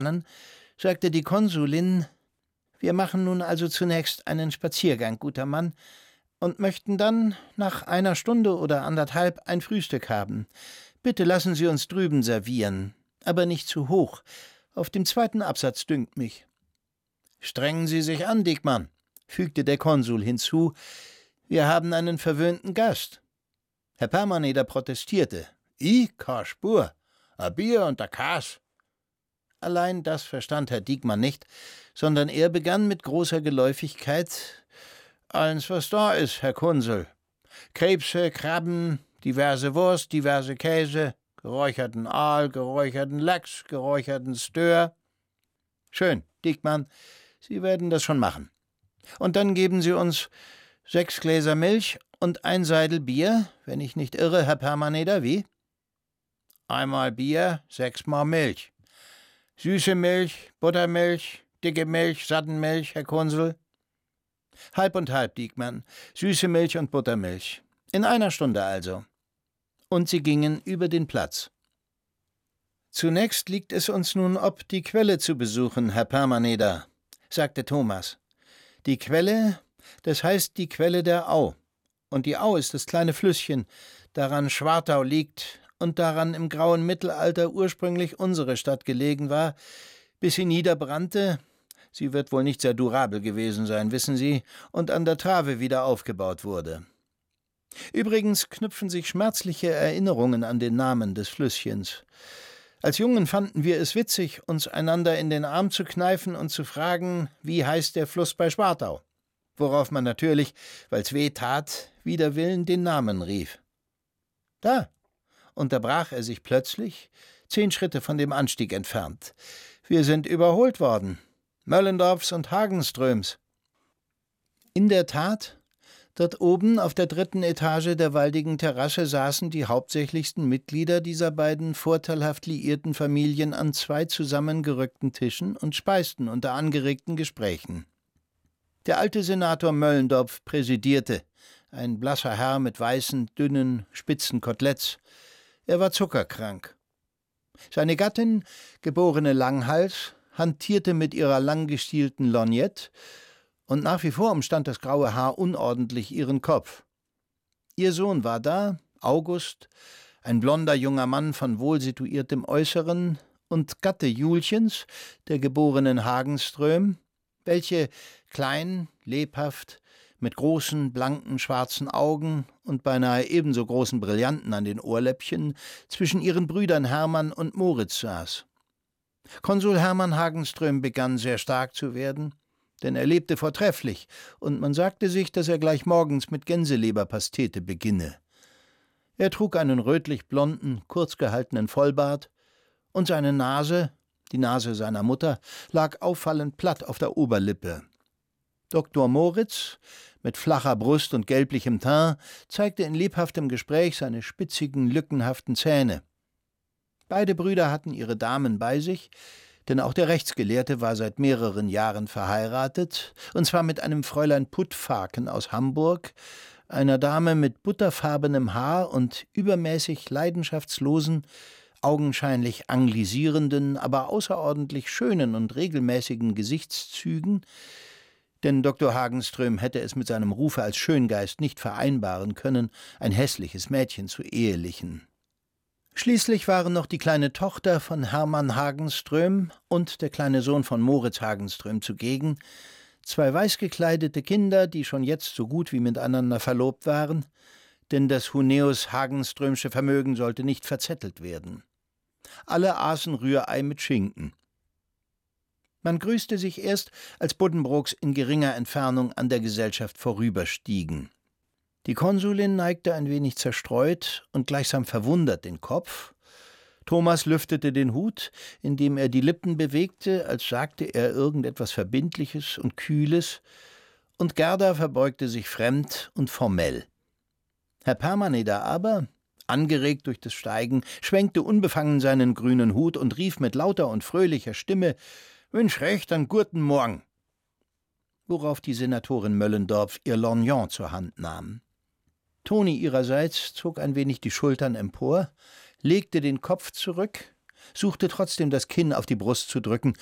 sagte die Konsulin: »Wir machen nun also zunächst einen Spaziergang, guter Mann, und möchten dann nach einer Stunde oder anderthalb ein Frühstück haben. Bitte lassen Sie uns drüben servieren, aber nicht zu hoch. Auf dem zweiten Absatz dünkt mich.« »Strengen Sie sich an, Diekmann«, fügte der Konsul hinzu, »wir haben einen verwöhnten Gast.« Herr Permaneder protestierte. »Keine Spur. A Bier und a Kas.« Allein das verstand Herr Diekmann nicht, sondern er begann mit großer Geläufigkeit: »Alles, was da ist, Herr Konsul. Krebse, Krabben, diverse Wurst, diverse Käse, geräucherten Aal, geräucherten Lachs, geräucherten Stör.« »Schön, Diekmann, Sie werden das schon machen. Und dann geben Sie uns 6 Gläser Milch und ein Seidel Bier, wenn ich nicht irre, Herr Permaneder, wie?« »Einmal Bier, 6-mal Milch. Süße Milch, Buttermilch, dicke Milch, Sattenmilch, Herr Konsul?« »Halb und halb, Diekmann. Süße Milch und Buttermilch. In einer Stunde also.« Und sie gingen über den Platz. »Zunächst liegt es uns nun ob, die Quelle zu besuchen, Herr Permaneder«, sagte Thomas. »Die Quelle, das heißt die Quelle der Au. Und die Au ist das kleine Flüsschen, daran Schwartau liegt und daran im grauen Mittelalter ursprünglich unsere Stadt gelegen war, bis sie niederbrannte. Sie wird wohl nicht sehr durabel gewesen sein, wissen Sie, und an der Trave wieder aufgebaut wurde. Übrigens knüpfen sich schmerzliche Erinnerungen an den Namen des Flüsschens. Als Jungen fanden wir es witzig, uns einander in den Arm zu kneifen und zu fragen, wie heißt der Fluss bei Schwartau? Worauf man natürlich, weil's weh tat, wider Willen den Namen rief. Da unterbrach er sich plötzlich, 10 Schritte von dem Anstieg entfernt. Wir sind überholt worden. Möllendorfs und Hagenströms. In der Tat, dort oben auf der 3. Etage der waldigen Terrasse saßen die hauptsächlichsten Mitglieder dieser beiden vorteilhaft liierten Familien an 2 zusammengerückten Tischen und speisten unter angeregten Gesprächen. Der alte Senator Möllendorf präsidierte, ein blasser Herr mit weißen, dünnen, spitzen Koteletts. Er war zuckerkrank. Seine Gattin, geborene Langhals, hantierte mit ihrer langgestielten Lorgnette, und nach wie vor umstand das graue Haar unordentlich ihren Kopf. Ihr Sohn war da, August, ein blonder junger Mann von wohlsituiertem Äußeren, und Gatte Julchens, der geborenen Hagenström, welche klein, lebhaft, mit großen, blanken, schwarzen Augen und beinahe ebenso großen Brillanten an den Ohrläppchen zwischen ihren Brüdern Hermann und Moritz saß. Konsul Hermann Hagenström begann sehr stark zu werden, denn er lebte vortrefflich, und man sagte sich, dass er gleich morgens mit Gänseleberpastete beginne. Er trug einen rötlich-blonden, kurz gehaltenen Vollbart, und seine Nase, die Nase seiner Mutter, lag auffallend platt auf der Oberlippe. Dr. Moritz, mit flacher Brust und gelblichem Teint, zeigte in lebhaftem Gespräch seine spitzigen, lückenhaften Zähne. Beide Brüder hatten ihre Damen bei sich, denn auch der Rechtsgelehrte war seit mehreren Jahren verheiratet, und zwar mit einem Fräulein Puttfaken aus Hamburg, einer Dame mit butterfarbenem Haar und übermäßig leidenschaftslosen, augenscheinlich anglisierenden, aber außerordentlich schönen und regelmäßigen Gesichtszügen, denn Dr. Hagenström hätte es mit seinem Rufe als Schöngeist nicht vereinbaren können, ein hässliches Mädchen zu ehelichen. Schließlich waren noch die kleine Tochter von Hermann Hagenström und der kleine Sohn von Moritz Hagenström zugegen, 2 weißgekleidete Kinder, die schon jetzt so gut wie miteinander verlobt waren, denn das Huneus-Hagenströmsche Vermögen sollte nicht verzettelt werden. Alle aßen Rührei mit Schinken. Man grüßte sich erst, als Buddenbrooks in geringer Entfernung an der Gesellschaft vorüberstiegen. Die Konsulin neigte ein wenig zerstreut und gleichsam verwundert den Kopf. Thomas lüftete den Hut, indem er die Lippen bewegte, als sagte er irgendetwas Verbindliches und Kühles, und Gerda verbeugte sich fremd und formell. Herr Permaneder aber, angeregt durch das Steigen, schwenkte unbefangen seinen grünen Hut und rief mit lauter und fröhlicher Stimme: »Wünsch recht an guten Morgen«, worauf die Senatorin Möllendorf ihr Lorgnon zur Hand nahm. Toni ihrerseits zog ein wenig die Schultern empor, legte den Kopf zurück, suchte trotzdem das Kinn auf die Brust zu drücken